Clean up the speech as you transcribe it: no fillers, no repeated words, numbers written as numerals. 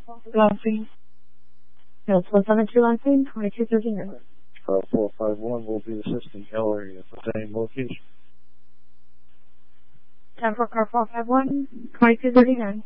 Lansing. Yes, 172 Lansing, 2239. 451 will be assisting Ellery at the same location. 10 for car 451, 2239.